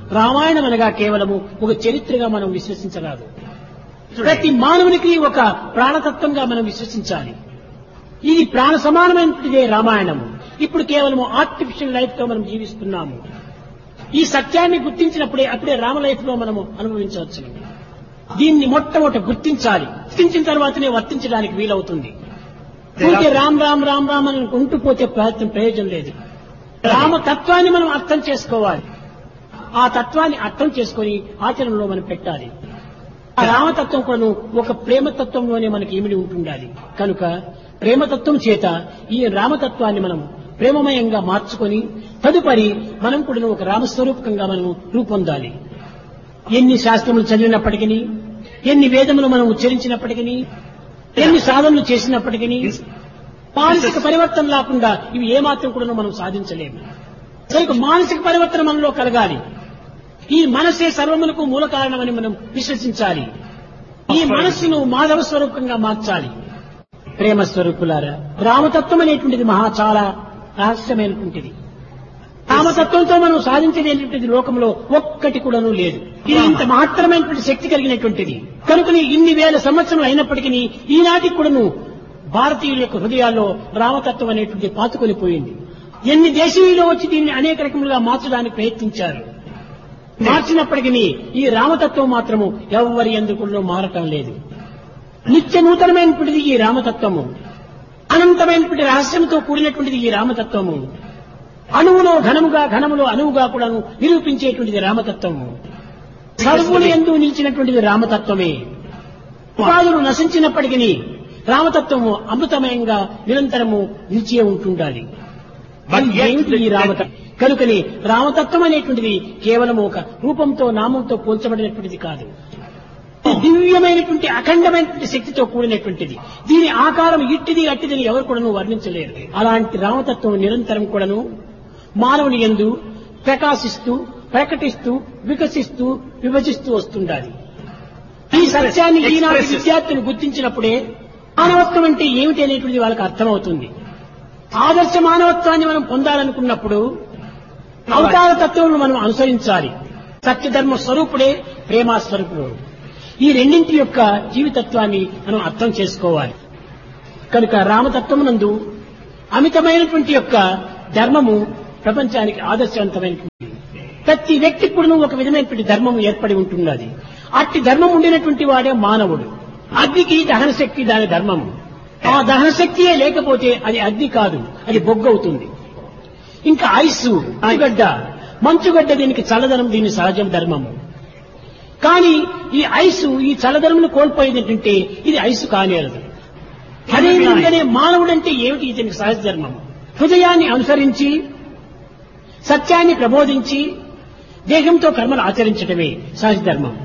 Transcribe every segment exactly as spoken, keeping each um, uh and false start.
రామాయణం అనగా కేవలము ఒక చరిత్రగా మనం విశ్వసించరాదు. ప్రతి మానవునికి ఒక ప్రాణతత్వంగా మనం విశ్వసించాలి. ఇది ప్రాణ సమానమైనదే రామాయణము. ఇప్పుడు కేవలం ఆర్టిఫిషియల్ లైఫ్ తో మనం జీవిస్తున్నాము. ఈ సత్యాన్ని గుర్తించినప్పుడే అప్పుడే రామ లైఫ్ లో మనము అనుభవించవచ్చు. దీన్ని మొట్టమొదట గుర్తించాలి. గుర్తించిన తర్వాతనే వర్తించడానికి వీలవుతుంది. ఊరికే రామ్ రామ్ రామ్ రామ్ అని ఉంటూ పోతే ప్రయత్నం ప్రయోజనం లేదు. రామతత్వాన్ని మనం అర్థం చేసుకోవాలి. ఆ తత్వాన్ని అర్థం చేసుకొని ఆచరణలో మనం పెట్టాలి. ఆ రామతత్వం కూడా ఒక ప్రేమతత్వంలోనే మనకి ఇమిడి ఉంటుండాలి. కనుక ప్రేమతత్వం చేత ఈ రామతత్వాన్ని మనం ప్రేమమయంగా మార్చుకొని తదుపరి మనం కూడా ఒక రామస్వరూపకంగా మనం రూపొందాలి. ఎన్ని శాస్త్రములు చదివినప్పటికీ, ఎన్ని వేదములు మనం ఉచ్చరించినప్పటికీ, ఎన్ని సాధనలు చేసినప్పటికీ మానసిక పరివర్తన లేకుండా ఇవి ఏమాత్రం కూడా మనం సాధించలేము. కనుక మానసిక పరివర్తన మనలో కలగాలి. ఈ మనసే సర్వములకు మూల కారణమని మనం విశ్వసించాలి. ఈ మనస్సును మాధవ స్వరూపంగా మార్చాలి. ప్రేమ స్వరూపులారా, రామతత్వం అనేటువంటిది మహా చాలా రహస్యమైనటువంటిది. రామతత్వంతో మనం సాధించలేనటువంటిది లోకంలో ఒక్కటి కూడాను లేదు. ఇది ఇంత మహత్తరమైనటువంటి శక్తి కలిగినటువంటిది. కనుకని ఇన్ని వేల సంవత్సరాలు అయినప్పటికీ ఈనాటికి కూడాను భారతీయుల యొక్క హృదయాల్లో రామతత్వం అనేటువంటి పాతుకొని పోయింది. ఎన్ని దేశీయులు వచ్చి దీన్ని అనేక రకములుగా మార్చడానికి ప్రయత్నించారు. మార్చినప్పటికీ ఈ రామతత్వం మాత్రము ఎవరి ఎందుకు మారటం లేదు. నిత్య నూతనమైనటువంటిది ఈ రామతత్వము. అనంతమైనటువంటి రహస్యంతో కూడినటువంటిది ఈ రామతత్వము. అణువులో ఘనముగా, ఘనములో అణువుగా కూడా నిరూపించేటువంటిది రామతత్వము. సర్వులు ఎందు నిలిచినటువంటిది రామతత్వమే. ఉపాధులు నశించినప్పటికీ రామతత్వము అమృతమయంగా నిరంతరము నిలిచే ఉంటుండాలి. ఏమిటి ఈ రామతత్వం? కనుకని రామతత్వం అనేటువంటిది కేవలం ఒక రూపంతో నామంతో పోల్చబడినటువంటిది కాదు. దివ్యమైనటువంటి అఖండమైనటువంటి శక్తితో కూడినటువంటిది. దీని ఆకారం ఇట్టిది అట్టిదని ఎవరు కూడాను వర్ణించలేరు. అలాంటి రామతత్వం నిరంతరం కూడాను మానవుని యందు ప్రకాశిస్తూ, ప్రకటిస్తూ, వికసిస్తూ, విభజిస్తూ వస్తుండాలి. ఈ సత్యాన్ని ఈనాటి విద్యార్థులు గుర్తించినప్పుడే మానవత్వం అంటే ఏమిటి అనేటువంటిది వాళ్ళకి అర్థమవుతుంది. ఆదర్శ మానవత్వాన్ని మనం పొందాలనుకున్నప్పుడు అవతార తత్వం మనం అనుసరించాలి. సత్యధర్మ స్వరూపుడే ప్రేమ స్వరూపుడు. ఈ రెండింటి యొక్క జీవితత్వాన్ని మనం అర్థం చేసుకోవాలి. కనుక రామతత్వమునందు అమితమైనటువంటి యొక్క ధర్మము ప్రపంచానికి ఆదర్శవంతమైనటువంటి ప్రతి వ్యక్తి కూడా ఒక విధమైనటువంటి ధర్మం ఏర్పడి ఉంటున్నది. అట్టి ధర్మం ఉండినటువంటి వాడే మానవుడు. అగ్నికి దహన శక్తి దాని ధర్మము. ఆ దహన శక్తియే లేకపోతే అది అగ్ని కాదు, అది బొగ్గవుతుంది. ఇంకా ఐసు మంచుగడ్డ, మంచుగడ్డ దీనికి చల్లదనం, దీని సహజం ధర్మము. కానీ ఈ ఐసు ఈ చల్లదనమును కోల్పోయేటంటే ఇది ఐసు కానేరదు. అదేవిధంగానే మానవుడంటే ఏమిటి? ఇతనికి సహజ ధర్మము. హృదయాన్ని అనుసరించి సత్యాన్ని ప్రబోధించి దేహంతో కర్మలు ఆచరించడమే సహజ ధర్మం.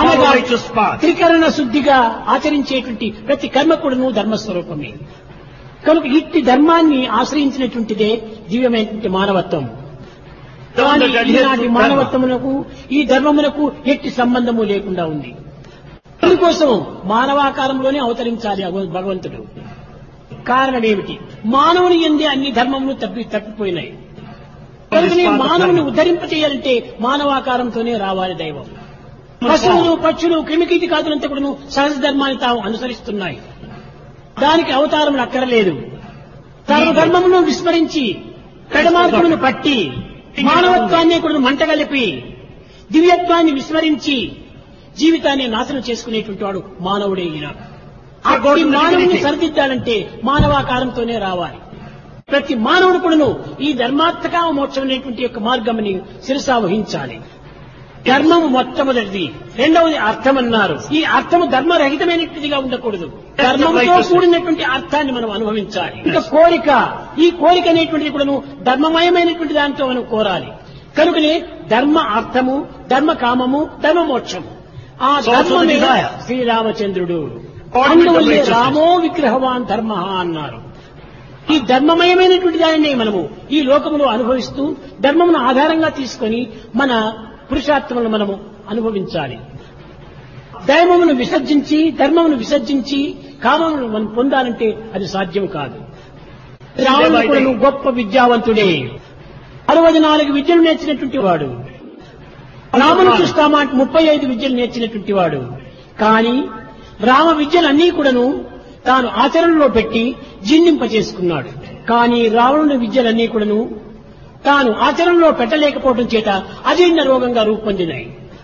త్రికరణ శుద్ధిగా ఆచరించేటువంటి ప్రతి కర్మ కూడాను ధర్మస్వరూపమే. కనుక ఇట్టి ధర్మాన్ని ఆశ్రయించినటువంటిదే దివ్యమైనటువంటి మానవత్వం. కానీ ఈనాటి మానవత్వమునకు ఈ ధర్మమునకు ఎట్టి సంబంధము లేకుండా ఉంది. అందుకోసం మానవాకారంలోనే అవతరించాలి భగవంతుడు. కారణం ఏమిటి? మానవుని యందే అన్ని ధర్మములు తప్పి తప్పిపోయినాయి. కనుకనే మానవుని ఉద్ధరింపచేయాలంటే మానవాకారంతోనే రావాలి దైవం. పశువులు, పక్షులు, క్రిమికీటకాదులంతా కూడా సహజ ధర్మాన్ని తాము అనుసరిస్తున్నాయి. దానికి అవతారములు అక్కరలేదు. సర్వధర్మమును విస్మరించి కడమార్గమును పట్టి మానవత్వాన్ని కూడా మంటగలిపి దివ్యత్వాన్ని విస్మరించి జీవితాన్ని నాశనం చేసుకునేటువంటి వాడు మానవుడే. ఈయన అట్టి మానవుని సరిదిద్దాలంటే మానవాకారంతోనే రావాలి. ప్రతి మానవుడు కూడాను ఈ ధర్మాత్మక మోక్షం అనేటువంటి యొక్క మార్గముని శిరసా వహించాలి. ధర్మము మొట్టమొదటిది, రెండవది అర్థం అన్నారు. ఈ అర్థము ధర్మరహితమైనటువంటిదిగా ఉండకూడదు. ధర్మంతో కూడినటువంటి అర్థాన్ని మనం అనుభవించాలి. ఇంకా కోరిక, ఈ కోరిక అనేటువంటిది కూడాను ధర్మమయమైనటువంటి దాంతో మనం కోరాలి. కనుకనే ధర్మ అర్థము, ధర్మ కామము, ధర్మ మోక్షము. ఆ ధర్మమే శ్రీరామచంద్రుడు. అందువల్లే రామో విగ్రహవాన్ ధర్మ అన్నారు. ఈ ధర్మమయమైనటువంటి దానిని మనము ఈ లోకములో అనుభవిస్తూ ధర్మమును ఆధారంగా తీసుకొని మన పురుషార్థములను మనము అనుభవించాలి. దైవమును విసర్జించి ధర్మమును విసర్జించి కామమును మనం పొందాలంటే అది సాధ్యం కాదు. రావణుడు గొప్ప విద్యావంతుడే. అరవై నాలుగు విద్యలు నేర్చినటువంటి వాడు. రామును చూస్తామా ముప్పై ఐదు విద్యలు నేర్చినటువంటి వాడు. కానీ రామ విద్యలన్నీ కూడాను తాను ఆచరణలో పెట్టి జీర్ణింప చేసుకున్నాడు. కానీ రావణుని విద్యలన్నీ కూడాను తాను ఆచరణలో పెట్టలేకపోవడం చేత అజీర్ణ రోగంగా రూపొందినాయి.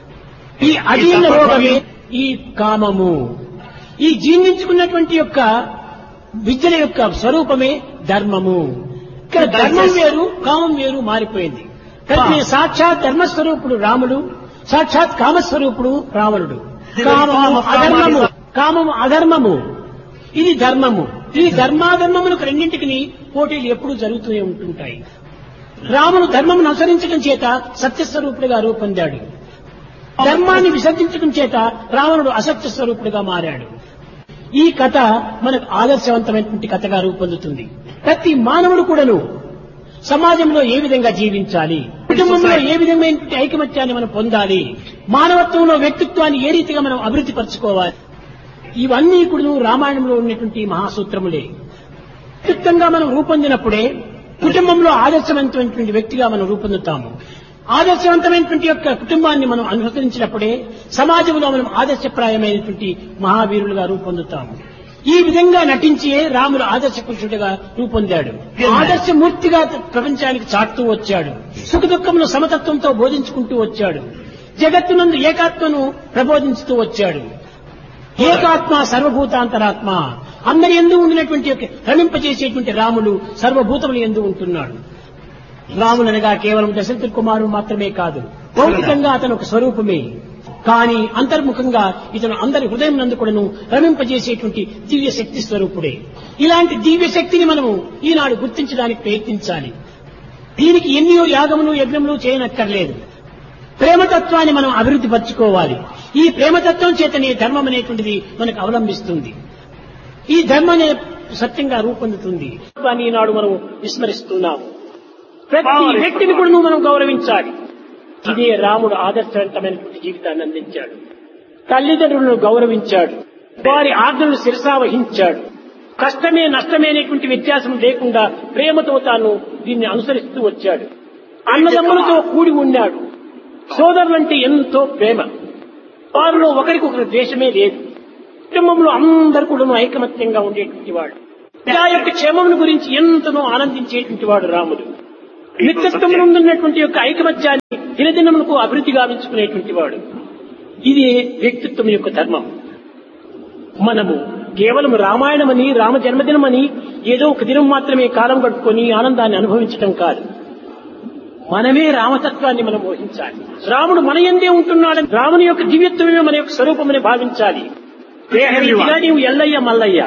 ఈ అజీర్ణ రోగమే ఈ కామము. ఈ జీర్ణించుకున్నటువంటి యొక్క విద్యల యొక్క స్వరూపమే ధర్మము. ఇక్కడ ధర్మం వేరు, కామం వేరు మారిపోయింది. కానీ సాక్షాత్ ధర్మస్వరూపుడు రాముడు, సాక్షాత్ కామస్వరూపుడు రావణుడు. కామము అధర్మము, కామము అధర్మము, ఇది ధర్మము. ఈ ధర్మాధర్మములకు రెండింటికి పోటీలు ఎప్పుడూ జరుగుతూనే ఉంటుంటాయి. రాముడు ధర్మమును అనుసరించడం చేత సత్యస్వరూపుడిగా రూపొందాడు. ధర్మాన్ని విసర్జించడం చేత రావణుడు అసత్య స్వరూపుడిగా మారాడు. ఈ కథ మనకు ఆదర్శవంతమైనటువంటి కథగా రూపొందుతుంది. ప్రతి మానవుడు కూడాను సమాజంలో ఏ విధంగా జీవించాలి, కుటుంబంలో ఏ విధమైన ఐకమత్యాన్ని మనం పొందాలి, మానవత్వంలో వ్యక్తిత్వాన్ని ఏ రీతిగా మనం అభివృద్ధి పరచుకోవాలి, ఇవన్నీ కూడా రామాయణంలో ఉన్నటువంటి మహాసూత్రములే. వ్యక్తిత్వంగా మనం రూపొందినప్పుడే కుటుంబంలో ఆదర్శవంతమైనటువంటి వ్యక్తిగా మనం రూపొందుతాము. ఆదర్శవంతమైనటువంటి యొక్క కుటుంబాన్ని మనం అనుసరించినప్పుడే సమాజంలో మనం ఆదర్శప్రాయమైనటువంటి మహావీరులుగా రూపొందుతాము. ఈ విధంగా నటించే రాముడు ఆదర్శ పురుషుడిగా రూపొందాడు. ఆదర్శమూర్తిగా ప్రపంచానికి చాటుతూ వచ్చాడు. సుఖ దుఃఖమును సమతత్వంతో బోధించుకుంటూ వచ్చాడు. జగత్తునందు ఏకాత్మను ప్రబోధించుతూ వచ్చాడు. ఏకాత్మ సర్వభూతాంతరాత్మ, అందరి యందు ఉండినటువంటి రమింపజేసేటువంటి రాముడు సర్వభూతములు యందు ఉంటున్నాడు. రాములనగా కేవలం దశరథ కుమారుడు మాత్రమే కాదు, భౌతికంగా అతను ఒక స్వరూపమే. కానీ అంతర్ముఖంగా ఇతను అందరి హృదయం నందు కూడాను రమింపజేసేటువంటి దివ్య శక్తి స్వరూపుడే. ఇలాంటి దివ్య శక్తిని మనము ఈనాడు గుర్తించడానికి ప్రయత్నించాలి. దీనికి ఎన్నో యాగములు యజ్ఞములు చేయనక్కర్లేదు. ప్రేమతత్వాన్ని మనం అభివృద్ధి పరచుకోవాలి. ఈ ప్రేమతత్వం చేతనే ధర్మం అనేటువంటిది మనకు అవలంబిస్తుంది. ఈ ధర్మనే సత్యంగా రూపొందుతుంది. కానీ ఈనాడు మనం విస్మరిస్తున్నాము. ప్రతి వ్యక్తిని కూడా మనం గౌరవించాలి. ఇదే రాముడు ఆదర్శవంతమైనటువంటి జీవితాన్ని అందించాడు. తల్లిదండ్రులను గౌరవించాడు, వారి ఆజ్ఞలను శిరసా వహించాడు. కష్టమే నష్టమే అనేటువంటి వ్యత్యాసం లేకుండా ప్రేమతో తాను దీన్ని అనుసరిస్తూ వచ్చాడు. అన్నదమ్ములతో కూడి ఉన్నాడు. సోదరులంటే ఎంతో ప్రేమ, వారిలో ఒకరికొకరు ద్వేషమే లేదు. కుటుంబంలో అందరూ కూడా ఐకమత్యంగా ఉండేటువంటి వాడు. ప్రజా యొక్క క్షేమం గురించి ఎంతనో ఆనందించేటువంటి వాడు రాముడు. నిత్యత్వంలో ఉన్నటువంటి యొక్క ఐకమత్యాన్ని దినదినములకు అభివృద్ధి గావించుకునేటువంటి వాడు. ఇది వ్యక్తిత్వం యొక్క ధర్మం. మనము కేవలం రామాయణమని, రామ జన్మదినమని ఏదో ఒక దినం మాత్రమే కాలం గడుపుకొని ఆనందాన్ని అనుభవించటం కాదు. మనమే రామతత్వాన్ని మనం ఊహించాలి. రాముడు మన యందే ఉంటున్నాడని, రాముని యొక్క దివ్యత్వమే మన యొక్క స్వరూపమని భావించాలి. దేహరీతిగా నీవు ఎల్లయ్య మల్లయ్య,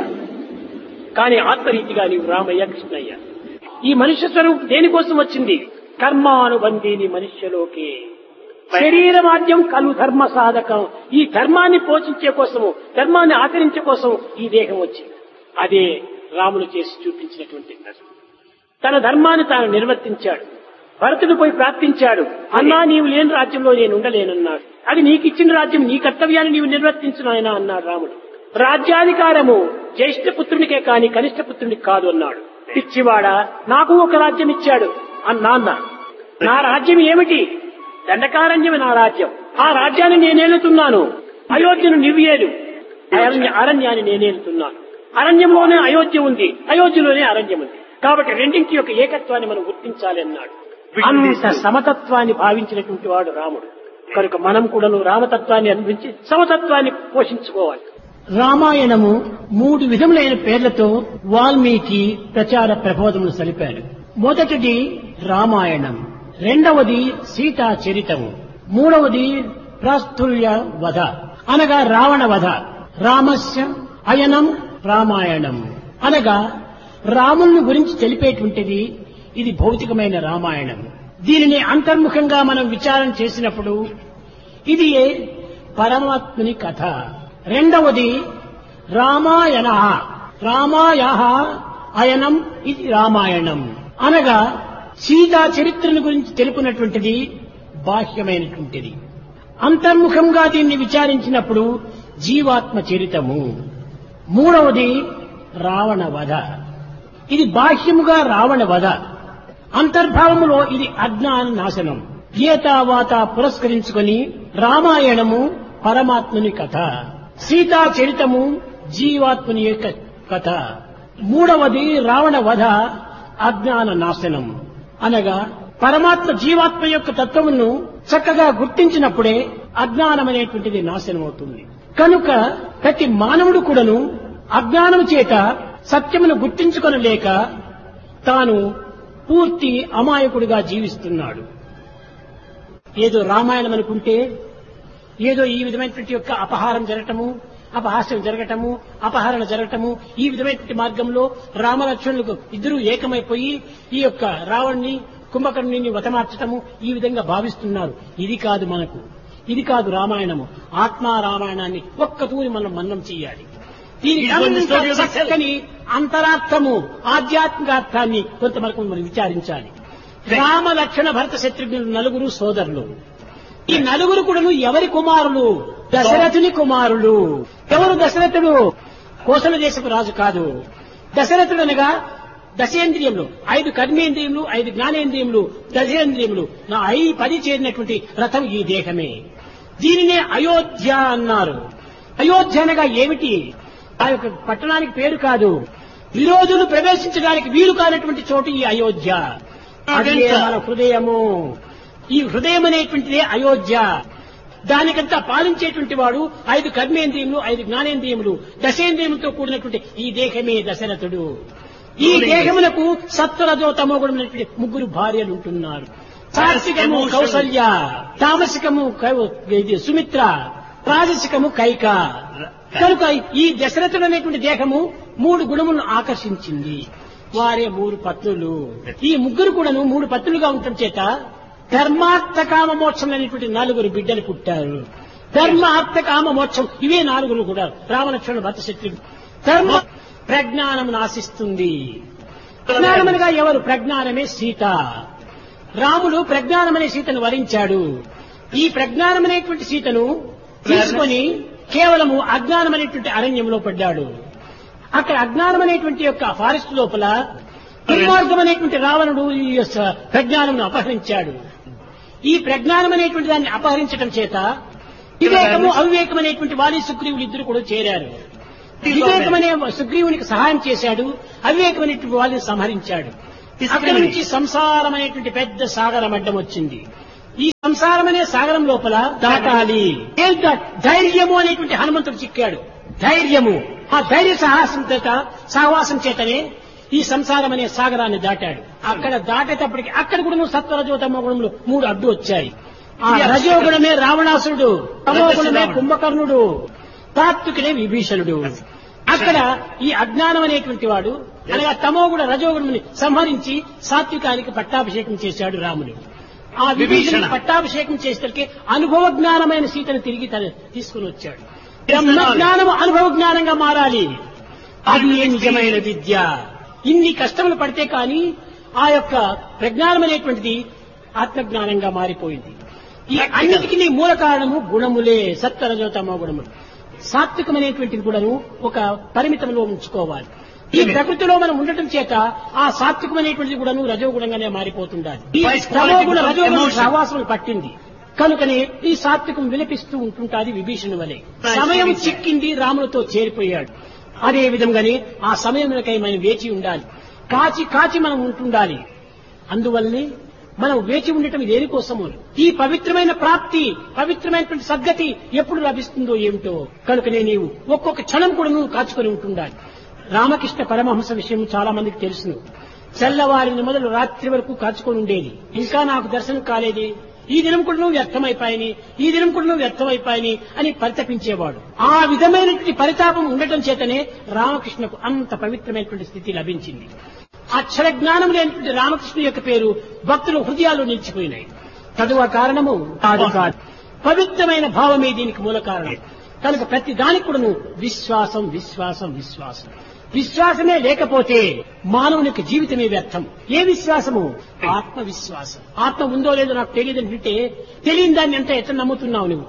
కానీ ఆత్మరీతిగా నీవు రామయ్య కృష్ణయ్య. ఈ మనుష్య స్వరూపం దేనికోసం వచ్చింది? కర్మానుబంధీని మనుష్యలోకి. శరీరమాద్యం కలు ధర్మ సాధకం. ఈ ధర్మాన్ని పోషించే కోసము, ధర్మాన్ని ఆచరించే కోసం ఈ దేహం వచ్చింది. అదే రాముడు చేసి చూపించినటువంటి ధర్మం. తన ధర్మాన్ని తాను నిర్వర్తించాడు. భరతుడు పోయి ప్రార్థించాడు, అన్నా నీవు లేని రాజ్యంలో నేను ఉండలేనన్నాడు. అది నీకు ఇచ్చిన రాజ్యం, నీ కర్తవ్యాన్ని నీవు నిర్వర్తించు ఆయన అన్నాడు రాముడు. రాజ్యాధికారము జ్యేష్ఠ పుత్రునికే కాని కనిష్ట పుత్రునికి కాదు అన్నాడు. పిచ్చివాడా, నాకు ఒక రాజ్యం ఇచ్చాడు అన్నా అన్నాడు. నా రాజ్యం ఏమిటి? దండకారణ్యమే నా రాజ్యం. ఆ రాజ్యాన్ని నేనేలుతున్నాను. అయోధ్యను నివ్యేలు, అరణ్య అరణ్యాన్ని నేనేలుతున్నాను. అరణ్యంలోనే అయోధ్య ఉంది, అయోధ్యలోనే అరణ్యం ఉంది. కాబట్టి రెండింటి యొక్క ఏకత్వాన్ని మనం గుర్తించాలి అన్నాడు. అంత సమతత్వాన్ని భావించినటువంటి వాడు రాముడు. కనుక మనం కూడాను రామతత్వాన్ని అనుభవించి సమతత్వాన్ని పోషించుకోవాలి. రామాయణము మూడు విధములైన పేర్లతో వాల్మీకి ప్రచార ప్రబోధములు సలిపాడు. మొదటిది రామాయణం, రెండవది సీతా చరితము, మూడవది ప్రాస్తుల్య వధ అనగా రావణ వధ. రామస్య అయనం రామాయణం అనగా రాముని గురించి తెలిపేటువంటిది ఇది భౌతికమైన రామాయణం. దీనిని అంతర్ముఖంగా మనం విచారణ చేసినప్పుడు ఇది పరమాత్ముని కథ. రెండవది రామాయణ, రామాయ అయనం ఇది రామాయణం అనగా సీతా చరిత్రను గురించి తెలుపునటువంటిది బాహ్యమైనటువంటిది. అంతర్ముఖంగా దీన్ని విచారించినప్పుడు జీవాత్మ చరితము. మూడవది రావణ వధ, ఇది బాహ్యముగా రావణ వధ, అంతర్భావములో ఇది అజ్ఞాన నాశనం. గీతావాత పురస్కరించుకొని రామాయణము పరమాత్ముని కథ, సీతా చరితము జీవాత్ముని యొక్క కథ, మూడవది రావణ వధ అజ్ఞాన నాశనం. అనగా పరమాత్మ జీవాత్మ యొక్క తత్వమును చక్కగా గుర్తించినప్పుడే అజ్ఞానం అనేటువంటిది నాశనం అవుతుంది. కనుక ప్రతి మానవుడు కూడాను అజ్ఞానము చేత సత్యమును గుర్తించుకొనలేక తాను పూర్తి అమాయకుడిగా జీవిస్తున్నాడు. ఏదో రామాయణం అనుకుంటే ఏదో ఈ విధమైనటువంటి యొక్క అపహారం జరగటము, అపహాస్యం జరగటము, అపహరణ జరగటము, ఈ విధమైనటువంటి మార్గంలో రామలక్ష్మణులకు ఇద్దరూ ఏకమైపోయి ఈ యొక్క రావణ్ణి కుంభకర్ణుని వతమార్చటము ఈ విధంగా భావిస్తున్నారు. ఇది కాదు మనకు, ఇది కాదు రామాయణము. ఆత్మా రామాయణాన్ని ఒక్క తూరి మనం మన్నం చేయాలి. దీనికి చక్కని అంతరార్థము, ఆధ్యాత్మికార్థాన్ని కొంతవరకు మనం విచారించాలి. రామ లక్ష్మణ భరత శత్రుఘ్నులు నలుగురు సోదరులు. ఈ నలుగురు కూడాను ఎవరి కుమారులు? దశరథుని కుమారులు. ఎవరు దశరథుడు? కోసల దేశపు రాజు కాదు. దశరథుడు అనగా దశేంద్రియములు, ఐదు కర్మేంద్రియములు, ఐదు జ్ఞానేంద్రియములు, దశేంద్రియములు, నా ఐ పది చేరినటువంటి రథం ఈ దేహమే. దీనినే అయోధ్య అన్నారు. అయోధ్య అనగా ఏమిటి? ఆ యొక్క పట్టణానికి పేరు కాదు, విరోధులు ప్రవేశించడానికి వీలు కానటువంటి చోటు ఈ అయోధ్య. అదే మన హృదయము. ఈ హృదయం అనేటువంటిదే అయోధ్య. దానికంతా పాలించేటువంటి వాడు ఐదు కర్మేంద్రియములు, ఐదు జ్ఞానేంద్రియములు, దశేంద్రియములతో కూడినటువంటి ఈ దేహమే దశరథుడు. ఈ దేహములకు సత్వరజో తమో గుణమైనటువంటి ముగ్గురు భార్యలు ఉంటున్నారు. సాత్వికము కౌసల్య, తామసికము సుమిత్ర, రాజసికము కైక. కనుక ఈ దశరథుడు అనేటువంటి దేహము మూడు గుణములను ఆకర్షించింది. వారే మూడు పత్నులు. ఈ ముగ్గురు కూడాను మూడు పత్నులుగా ఉండటం చేత ధర్మార్థ కామ మోక్షం అనేటువంటి నలుగురు బిడ్డలు పుట్టారు. ధర్మ అర్థ కామ మోక్షం ఇవే నాలుగురు కూడా రామలక్ష్మణ భరత శత్రుఘ్నులు. ధర్మ ప్రజ్ఞానమును ఆశిస్తుంది. ప్రజ్ఞానమునగా ఎవరు? ప్రజ్ఞానమే సీత. రాముడు ప్రజ్ఞానమనే సీతను వరించాడు. ఈ ప్రజ్ఞానమనేటువంటి సీతను తీసుకొని కేవలము అజ్ఞానం అనేటువంటి అరణ్యంలో పడ్డాడు. అక్కడ అజ్ఞానం అనేటువంటి యొక్క ఫారెస్ట్ లోపల దుర్మార్గం అనేటువంటి రావణుడు ఈ ప్రజ్ఞానమును అపహరించాడు. ఈ ప్రజ్ఞానం అనేటువంటి దాన్ని అపహరించడం చేత వివేకము అవివేకం అనేటువంటి వాలి సుగ్రీవులు ఇద్దరు కూడా చేరారు. వివేకమనే సుగ్రీవునికి సహాయం చేశాడు, అవివేకం అనేటువంటి వాళ్ళని సంహరించాడు. అక్కడి నుంచి సంసారం అనేటువంటి పెద్ద సాగరం అడ్డం వచ్చింది. ఈ సంసారం అనే సాగరం లోపల దాటాలి. ధైర్యము అనేటువంటి హనుమంతుడు చిక్కాడు. ధైర్యము, ఆ ధైర్య సాహసం చేత సహవాసం చేతనే ఈ సంసారం అనే సాగరాన్ని దాటాడు. అక్కడ దాటేటప్పటికి అక్కడ కూడా సత్వరజోతమ గుణములు మూడు అడ్డు వచ్చాయి. ఆ రజోగుణమే రావణాసురుడు, తమో గుణమే కుంభకర్ణుడు, సాత్వికుడే విభీషణుడు. అక్కడ ఈ అజ్ఞానం అనేటువంటి వాడు అనగా తమోగుణ రజోగుణముని సంహరించి సాత్వికానికి పట్టాభిషేకం చేశాడు రాముడు. ఆ విభీషణ పట్టాభిషేకం చేసేసరికి అనుభవ జ్ఞానమైన సీతను తిరిగి తను తీసుకుని వచ్చాడు. బ్రహ్మజ్ఞానము అనుభవ జ్ఞానంగా మారాలి. అది ఏ నిజమైన విద్య. ఇన్ని కష్టములు పడితే కానీ ఆ యొక్క ప్రజ్ఞానం అనేటువంటిది ఆత్మజ్ఞానంగా మారిపోయింది. ఈ అన్నిటికీ మూల కారణము గుణములే, సత్వరజోతమో గుణములు. సాత్వికమైనటువంటిది కూడాను ఒక పరిమితంలో ఉంచుకోవాలి. ఈ ప్రకృతిలో మనం ఉండటం చేత ఆ సాత్వికమైనటువంటిది కూడాను రజోగుణంగానే మారిపోతుండాలి. ఈ తమోగుణ రజోగుణ సహవాసం పట్టింది కనుకనే ఈ సాత్వికం విలపిస్తూ ఉంటుంటాది విభీషణు వలె. సమయం చిక్కింది, రాములతో చేరిపోయాడు. అదే విధంగానే ఆ సమయంకై మనం వేచి ఉండాలి. కాచి కాచి మనం ఉంటుండాలి. అందువల్లనే మనం వేచి ఉండటం దేనికోసము? ఈ పవిత్రమైన ప్రాప్తి, పవిత్రమైనటువంటి సద్గతి ఎప్పుడు లభిస్తుందో ఏమిటో. కనుకనే నీవు ఒక్కొక్క క్షణం కూడా నువ్వు కాచుకొని ఉంటుండాలి. రామకృష్ణ పరమహంస విషయం చాలా మందికి తెలుసును. తెల్లవారిని మొదలు రాత్రి వరకు కాచుకొని ఉండేది. ఇంకా నాకు దర్శనం కాలేదే, ఈ దినం కూడా నువ్వు వ్యర్థమైపోయాని, ఈ దినం కూడా నువ్వు వ్యర్థమైపోయాని అని పరితపించేవాడు. ఆ విధమైనటువంటి పరితాపం ఉండటం చేతనే రామకృష్ణకు అంత పవిత్రమైనటువంటి స్థితి లభించింది. అక్షర జ్ఞానం లేనటువంటి రామకృష్ణ యొక్క పేరు భక్తుల హృదయాల్లో నిలిచిపోయినాయి. చదువు కారణము కాదు కాదు, పవిత్రమైన భావమే దీనికి మూల కారణం. కనుక ప్రతి దానికి కూడా విశ్వాసం విశ్వాసం విశ్వాసం విశ్వాసమే లేకపోతే మానవునికి జీవితమే వ్యర్థం. ఏ విశ్వాసము? ఆత్మవిశ్వాసం. ఆత్మ ఉందో లేదో నాకు తెలియదంటే తెలియని దాన్ని అంతా ఎట్లా నమ్ముతున్నావు నువ్వు?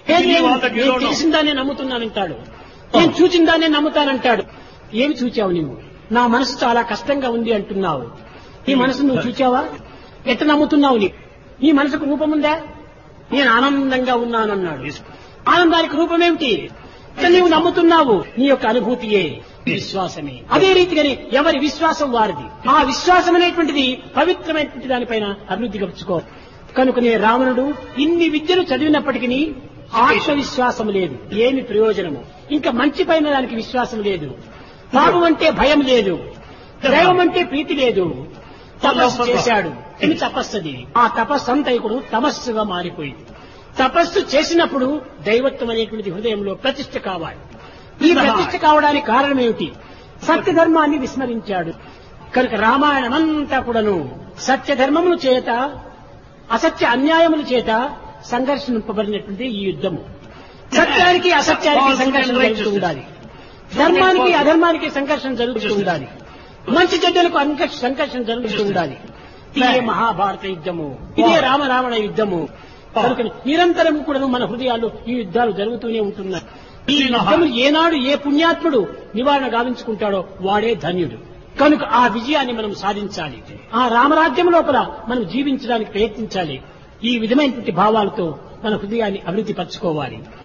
నేను తెలిసిన దాన్నే నమ్ముతున్నానంటాడు, నేను చూచిన దాన్నే నమ్ముతానంటాడు. ఏమి చూచావు నువ్వు? నా మనసు చాలా కష్టంగా ఉంది అంటున్నావు. నీ మనసు నువ్వు చూచావా? ఎట్లా నమ్ముతున్నావు? నీ నీ మనసుకు రూపముందా? నేను ఆనందంగా ఉన్నానన్నాడు. ఆనందానికి రూపమేమిటి? నీవు నమ్ముతున్నావు, నీ యొక్క అనుభూతియే విశ్వాసమే. అదే రీతిగానే ఎవరి విశ్వాసం వారిది. ఆ విశ్వాసం అనేటువంటిది పవిత్రమైనటువంటి దానిపైన అభివృద్ధి గడుచుకో. కనుకనే రావణుడు ఇన్ని విద్యలు చదివినప్పటికీ ఆత్మవిశ్వాసం లేదు. ఏమి ప్రయోజనము? ఇంకా మంచి పైన దానికి విశ్వాసం లేదు. పాపం అంటే భయం లేదు. దైవం అంటే ప్రీతి లేదు. తపస్సు చేశాడు. ఇది తపస్సుది. ఆ తపస్సు అంతా ఇప్పుడు తమస్సుగా మారిపోయింది. తపస్సు చేసినప్పుడు దైవత్వం అనేటువంటిది హృదయంలో ప్రతిష్ఠ కావాలి. ఈ ప్రతిష్ఠ కావడానికి కారణం ఏమిటి? సత్యధర్మాన్ని విస్మరించాడు. కనుక రామాయణం అంతా కూడాను సత్యధర్మముల చేత అసత్య అన్యాయముల చేత సంఘర్షింపబడినటువంటి ఈ యుద్ధము. సత్యానికి అసత్యానికి సంఘర్షణ జరుగుతూ ఉండాలి. ధర్మానికి అధర్మానికి సంఘర్షణ జరుగుతూ ఉండాలి. మంచి చెడ్డలకు సంఘర్షణ జరుగుతూ ఉండాలి. ఇదే మహాభారత యుద్ధము, ఇదే రామరావణ యుద్ధము. కనుక నిరంతరం కూడా మన హృదయాల్లో ఈ యుద్ధాలు జరుగుతూనే ఉంటున్నాయి. ఈ యుద్ధము ఏనాడు ఏ పుణ్యాత్ముడు నివారణ గావించుకుంటాడో వాడే ధన్యుడు. కనుక ఆ విజయాన్ని మనం సాధించాలి. ఆ రామరాజ్యం లోపల మనం జీవించడానికి ప్రయత్నించాలి. ఈ విధమైనటువంటి భావాలతో మన హృదయాన్ని అభివృద్ధి పరచుకోవాలి.